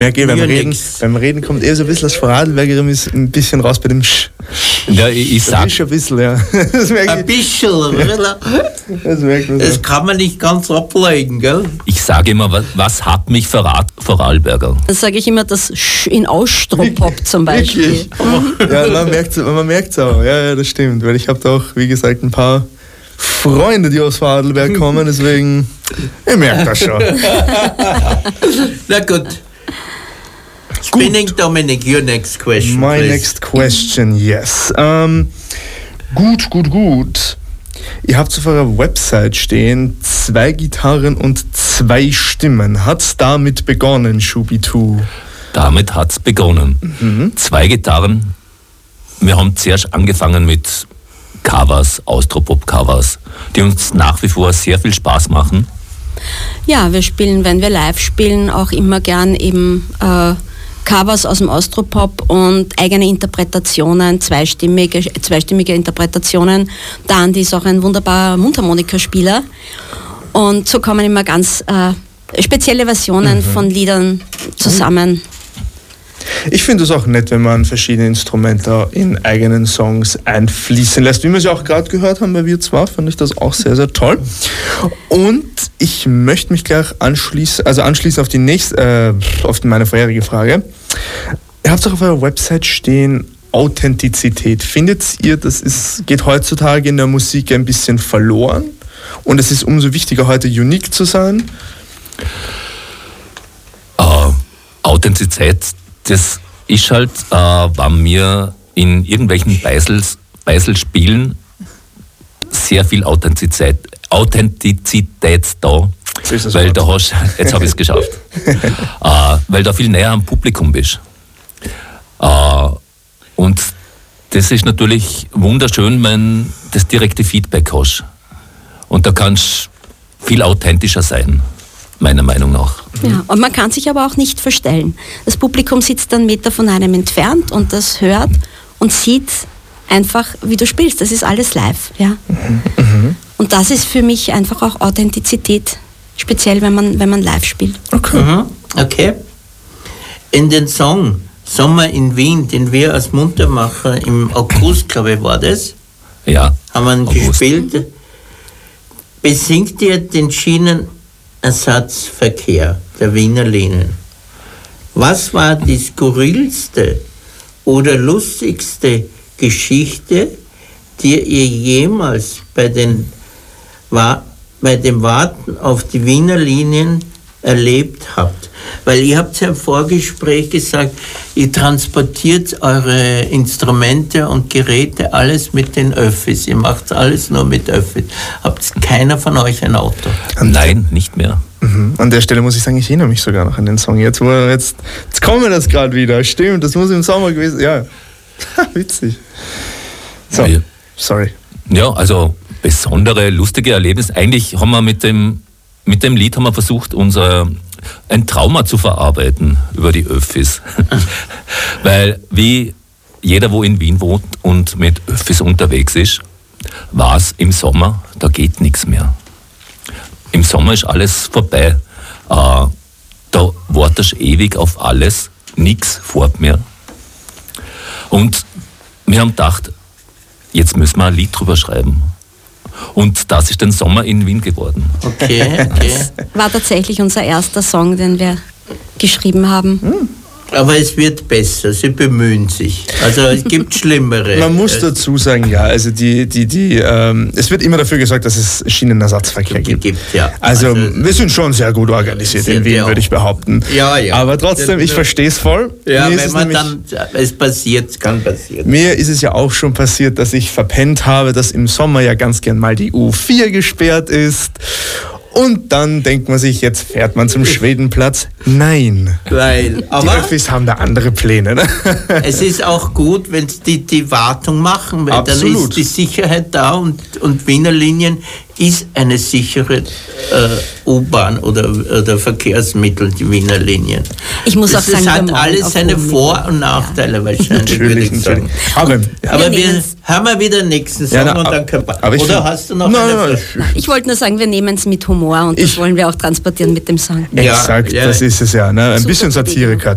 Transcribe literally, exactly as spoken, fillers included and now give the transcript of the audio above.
merke, beim Reden, beim Reden kommt eher so ein bisschen das Vorarlbergerin ist ein bisschen raus bei dem Sch. Ja, ich, ich sag. Ein bisschen, ja. Das merke Ein bisschen, das, merkt man so. Das kann man nicht ganz ablegen, gell? Ich sage immer, was, was hat mich verrat, Vorarlberger? Dann sage ich immer das Sch in Ausstropop zum Beispiel. Ja, man merkt es man merkt's auch. Ja, ja, das stimmt. Weil ich habe da auch, wie gesagt, ein paar Freunde, die aus Vorarlberg kommen, deswegen, ich merke das schon. Na gut. Spinning Dominic, your next question. My please. next question, yes. Ähm, gut, gut, gut. Ihr habt auf eurer Website stehen, zwei Gitarren und zwei Stimmen. Hat's damit begonnen, Shubitu? Damit hat's begonnen. Mhm. Zwei Gitarren. Wir haben zuerst angefangen mit Covers, Austropop-Covers, die uns nach wie vor sehr viel Spaß machen. Ja, wir spielen, wenn wir live spielen, auch immer gern eben äh, Covers aus dem Austropop und eigene Interpretationen, zweistimmige, zweistimmige Interpretationen. Der Andi ist auch ein wunderbarer Mundharmonikaspieler und so kommen immer ganz äh, spezielle Versionen mhm. von Liedern zusammen. Ich finde es auch nett, wenn man verschiedene Instrumente in eigenen Songs einfließen lässt. Wie wir es ja auch gerade gehört haben bei Wir zwei, fand ich das auch sehr, sehr toll. Und ich möchte mich gleich anschließen, also anschließen auf die nächste, äh, auf meine vorherige Frage. Ihr habt auch auf eurer Website stehen, Authentizität. Findet ihr, das ist, geht heutzutage in der Musik ein bisschen verloren? Und es ist umso wichtiger, heute unique zu sein? Uh, Authentizität, das ist halt, äh, wenn wir in irgendwelchen Beisels, Beiselspielen sehr viel Authentizität, Authentizität da, weil da hast, jetzt habe ich es geschafft, äh, weil da viel näher am Publikum bist. Äh, und das ist natürlich wunderschön, wenn du das direkte Feedback hast. Und da kannst du viel authentischer sein, meiner Meinung nach. Ja, und man kann sich aber auch nicht verstellen. Das Publikum sitzt einen Meter von einem entfernt und das hört und sieht einfach, wie du spielst. Das ist alles live. Ja? Mhm. Und das ist für mich einfach auch Authentizität, speziell wenn man, wenn man live spielt. Okay. Mhm. Okay. In den Song Sommer in Wien, den wir als Muntermacher im August, glaube ich, war das, ja, haben wir August. gespielt, besingt ihr den Schienenersatzverkehr der Wiener Linien. Was war die skurrilste oder lustigste Geschichte, die ihr jemals bei, den, bei dem Warten auf die Wiener Linien erlebt habt? Weil ihr habt ja im Vorgespräch gesagt, ihr transportiert eure Instrumente und Geräte alles mit den Öffis. Ihr macht alles nur mit Öffis. Habt keiner von euch ein Auto? Nein, nicht mehr. Mhm. An der Stelle muss ich sagen, ich erinnere mich sogar noch an den Song. Jetzt, wo jetzt, jetzt kommen wir das gerade wieder. Stimmt, das muss im Sommer gewesen sein. Ja, witzig. So, ja. sorry. Ja, also besondere, lustige Erlebnisse. Eigentlich haben wir mit dem, mit dem Lied haben wir versucht, unser ein Trauma zu verarbeiten über die Öffis. Weil wie jeder, wo in Wien wohnt und mit Öffis unterwegs ist, weiß im Sommer, da geht nichts mehr. Im Sommer ist alles vorbei. Äh, da wartest du ewig auf alles, nichts fährt mehr. Und wir haben gedacht, jetzt müssen wir ein Lied drüber schreiben. Und das ist dann Sommer in Wien geworden. Okay, okay. War tatsächlich unser erster Song, den wir geschrieben haben. Hm. Aber es wird besser, sie bemühen sich. Also es gibt Schlimmere. Man muss dazu sagen, ja, also die, die, die, ähm, es wird immer dafür gesorgt, dass es Schienenersatzverkehr gibt. gibt ja. Also, also wir sind schon sehr gut organisiert in Wien, würde ich behaupten. Ja, ja. Aber trotzdem, ich verstehe es voll. Ja, mir wenn man dann, es passiert, kann passieren. Mir ist es ja auch schon passiert, dass ich verpennt habe, dass im Sommer ja ganz gern mal die U vier gesperrt ist. Und dann denkt man sich, jetzt fährt man zum Schwedenplatz. Nein. Weil, aber die Öffis haben da andere Pläne. Ne? Es ist auch gut, wenn sie die, die Wartung machen, weil Absolut. Dann ist die Sicherheit da und, und Wiener Linien ist eine sichere äh, U-Bahn oder, oder Verkehrsmittel, die Wiener Linien. Ich muss das auch sagen, es hat alles seine Vor- und Nachteile ja. wahrscheinlich, würde ich sagen. Aber, ja. aber wir, wir haben wir wieder den nächsten Song ja, na, und dann können wir, oder find, hast du noch nein, eine nein, ich, ich wollte nur sagen, wir nehmen es mit Humor und das ich, wollen wir auch transportieren mit dem Song. Exakt, ja, das ist es ja. Ne? Ein bisschen Satire gehört